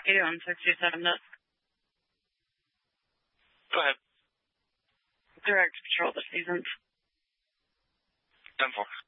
You doing 67 Nuts? Go ahead. Direct patrol this season. 10-4.